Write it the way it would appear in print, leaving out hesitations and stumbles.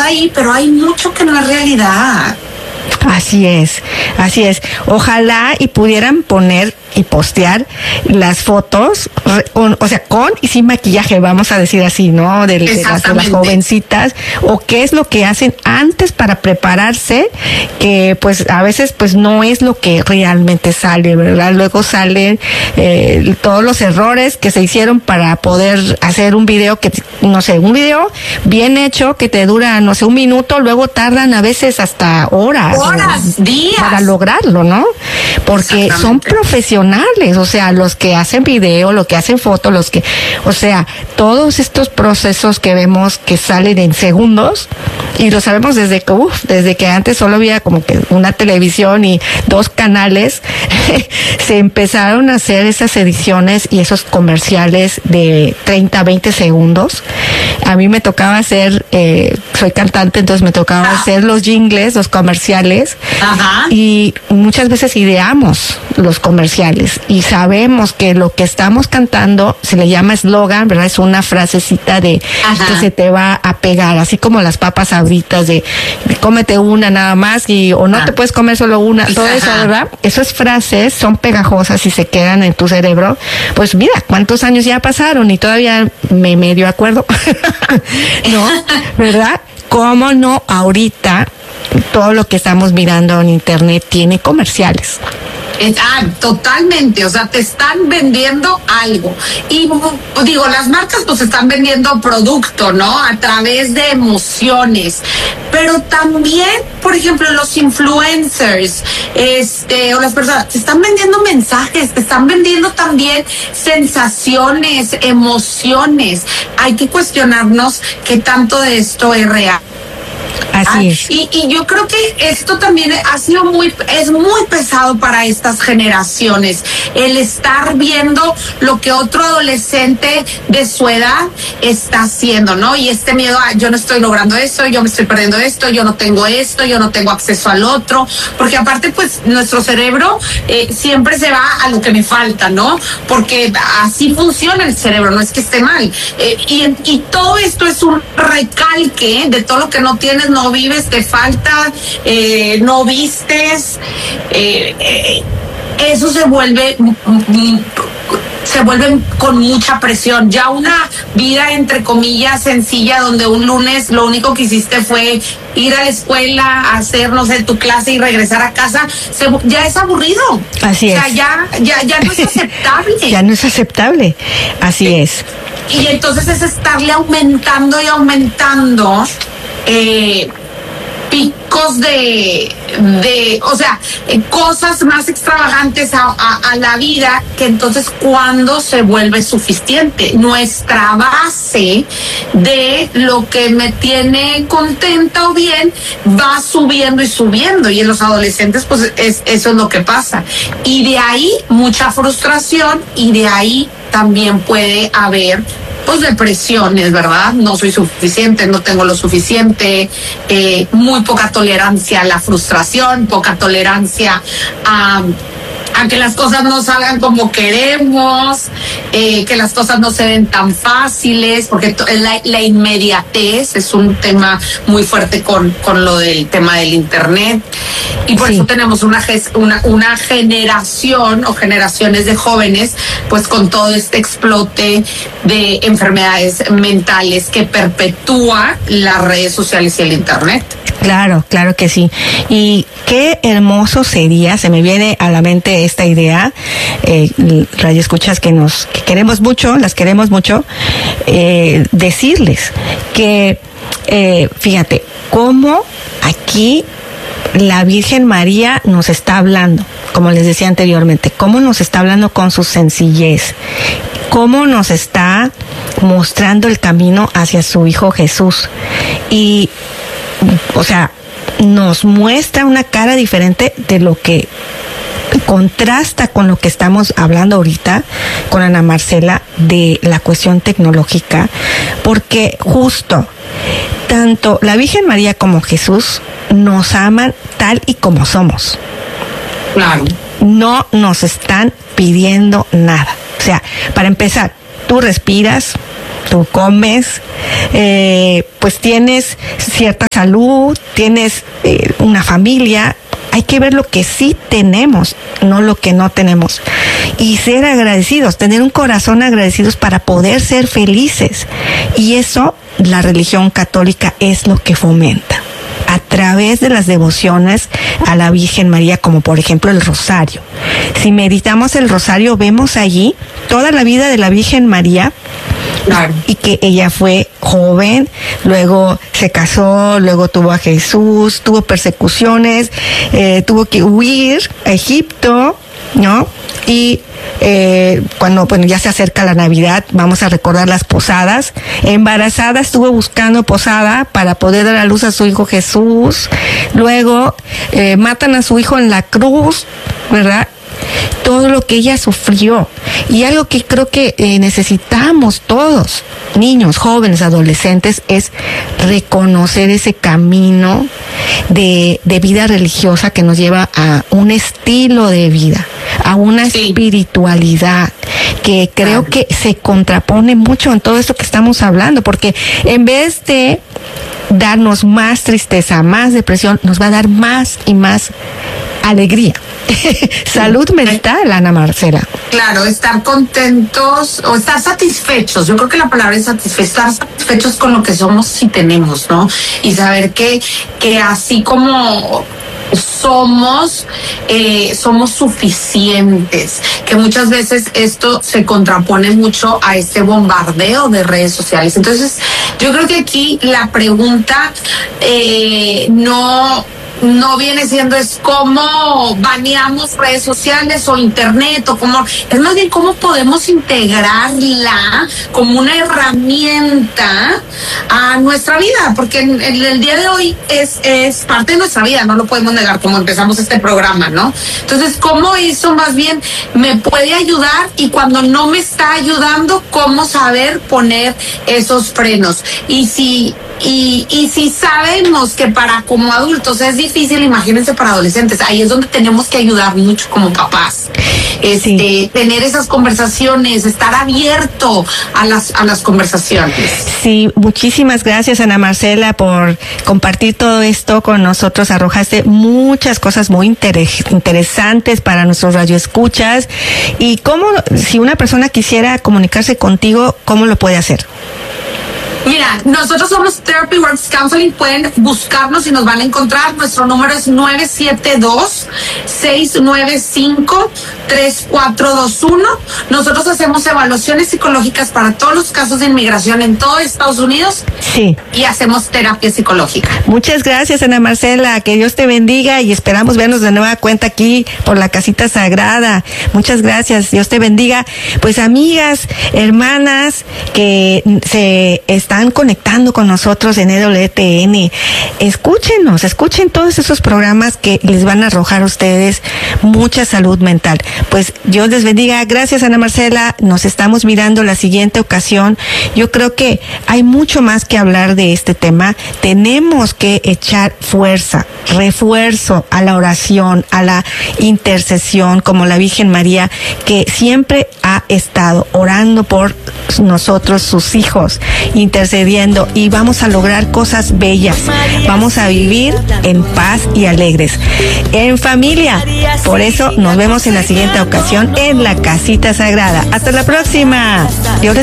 ahí, pero hay mucho que no es realidad. Así es, así es. Ojalá y pudieran poner y postear las fotos, o sea, con y sin maquillaje, vamos a decir así, ¿no? De las jovencitas, o qué es lo que hacen antes para prepararse, que pues a veces pues no es lo que realmente sale, ¿verdad? Luego salen todos los errores que se hicieron para poder hacer un video que, no sé, un video bien hecho que te dura, no sé, un minuto, luego tardan a veces hasta horas, días para lograrlo, ¿no? Porque son profesionales, o sea, los que hacen video, los que hacen fotos, o sea, todos estos procesos que vemos que salen en segundos, y lo sabemos desde que antes solo había como que una televisión y 2 canales, se empezaron a hacer esas ediciones y esos comerciales de 30, 20 segundos. A mí me tocaba hacer, soy cantante, entonces me tocaba hacer los jingles, los comerciales. Ajá. Y muchas veces ideamos los comerciales y sabemos que lo que estamos cantando se le llama eslogan, ¿verdad? Es una frasecita de que se te va a pegar, así como las papas sabritas de cómete una nada más o no te puedes comer solo una, todo eso, ¿verdad? Esas frases son pegajosas y se quedan en tu cerebro. Pues mira, cuántos años ya pasaron y todavía me medio acuerdo, ¿no? ¿Verdad? ¿Cómo no ahorita todo lo que estamos mirando en internet tiene comerciales? Totalmente, o sea, te están vendiendo algo. Y digo, las marcas pues están vendiendo producto, ¿no? A través de emociones. Pero también, por ejemplo, los influencers, o las personas, te están vendiendo mensajes, te están vendiendo también sensaciones, emociones. Hay que cuestionarnos qué tanto de esto es real. Así es. Y yo creo que esto también es muy pesado para estas generaciones, el estar viendo lo que otro adolescente de su edad está haciendo, ¿no? Y este miedo a yo no estoy logrando esto, yo me estoy perdiendo esto, yo no tengo esto, yo no tengo acceso al otro, porque aparte pues nuestro cerebro siempre se va a lo que me falta, ¿no? Porque así funciona el cerebro, no es que esté mal. Y todo esto es un recalque de todo lo que no tienes, no vives, te falta, no vistes, eso se vuelve con mucha presión. Ya una vida entre comillas sencilla, donde un lunes lo único que hiciste fue ir a la escuela, hacer, no sé, tu clase y regresar a casa, ya es aburrido. Así es. O sea, ya no es aceptable. Ya no es aceptable, así es. Y entonces es estarle aumentando y aumentando picos de o sea, cosas más extravagantes a la vida, que entonces cuando se vuelve suficiente, nuestra base de lo que me tiene contenta o bien va subiendo y subiendo, y en los adolescentes pues eso es lo que pasa, y de ahí mucha frustración, y de ahí también puede haber pues depresiones, ¿verdad? No soy suficiente, no tengo lo suficiente, muy poca tolerancia a la frustración, poca tolerancia a que las cosas no salgan como queremos, que las cosas no se ven tan fáciles, porque la inmediatez es un tema muy fuerte con lo del tema del internet, y por eso tenemos una generación o generaciones de jóvenes pues con todo este explote de enfermedades mentales que perpetúa las redes sociales y el internet. Claro, claro que sí. Y qué hermoso sería, se me viene a la mente esta idea, radioescuchas que queremos mucho, las queremos mucho, decirles que, fíjate, cómo aquí la Virgen María nos está hablando, como les decía anteriormente, cómo nos está hablando con su sencillez, cómo nos está mostrando el camino hacia su Hijo Jesús. Y o sea, nos muestra una cara diferente de lo que contrasta con lo que estamos hablando ahorita con Ana Marcela de la cuestión tecnológica, porque justo tanto la Virgen María como Jesús nos aman tal y como somos. Claro. No nos están pidiendo nada. O sea, para empezar, tú respiras, tú comes, pues tienes cierta salud, tienes una familia. Hay que ver lo que sí tenemos, no lo que no tenemos. Y ser agradecidos, tener un corazón agradecidos para poder ser felices. Y eso la religión católica es lo que fomenta. A través de las devociones a la Virgen María, como por ejemplo el rosario. Si meditamos el rosario, vemos allí toda la vida de la Virgen María. Claro. Y que ella fue joven, luego se casó, luego tuvo a Jesús, tuvo persecuciones, tuvo que huir a Egipto, ¿no? Y cuando ya se acerca la Navidad, vamos a recordar las posadas. Embarazada estuvo buscando posada para poder dar a luz a su hijo Jesús. Luego matan a su hijo en la cruz, ¿verdad? Todo lo que ella sufrió. Y algo que creo que necesitamos todos, niños, jóvenes, adolescentes, es reconocer ese camino de vida religiosa que nos lleva a un estilo de vida, a una espiritualidad que creo que se contrapone mucho en todo esto que estamos hablando, porque en vez de darnos más tristeza, más depresión, nos va a dar más y más alegría. Salud mental, Ana Marcela. Claro, estar contentos o estar satisfechos. Yo creo que la palabra es estar satisfechos con lo que somos y tenemos, ¿no? Y saber que así como somos suficientes, que muchas veces esto se contrapone mucho a este bombardeo de redes sociales. Entonces, yo creo que aquí la pregunta no viene siendo es cómo baneamos redes sociales o internet o cómo, es más bien cómo podemos integrarla como una herramienta a nuestra vida, porque en el día de hoy es parte de nuestra vida, no lo podemos negar, como empezamos este programa, ¿no? Entonces, cómo eso más bien me puede ayudar, y cuando no me está ayudando, cómo saber poner esos frenos. Y si sabemos que para como adultos es difícil, imagínense para adolescentes. Ahí es donde tenemos que ayudar mucho como papás. Tener esas conversaciones, estar abierto a las conversaciones. Sí, muchísimas gracias, Ana Marcela, por compartir todo esto con nosotros. Arrojaste muchas cosas muy interesantes para nuestros radioescuchas. Y cómo, si una persona quisiera comunicarse contigo, ¿cómo lo puede hacer? Mira, nosotros somos Therapy Works Counseling, pueden buscarnos y nos van a encontrar. Nuestro número es 972-695-3421. Nosotros hacemos evaluaciones psicológicas para todos los casos de inmigración en todo Estados Unidos. Sí. Y hacemos terapia psicológica. Muchas gracias, Ana Marcela, que Dios te bendiga y esperamos vernos de nueva cuenta aquí por la Casita Sagrada. Muchas gracias, Dios te bendiga. Pues amigas, hermanas que se están conectando con nosotros en EWTN, escuchen todos esos programas que les van a arrojar a ustedes mucha salud mental. Pues Dios les bendiga. Gracias, Ana Marcela. Nos estamos mirando la siguiente ocasión. Yo creo que hay mucho más que hablar de este tema. Tenemos que echar refuerzo a la oración, a la intercesión, como la Virgen María, que siempre ha estado orando por nosotros, sus hijos, intercediendo, y vamos a lograr cosas bellas. Vamos a vivir en paz y alegres, en familia. Por eso nos vemos en la siguiente ocasión en la Casita Sagrada. Hasta la próxima. Dios les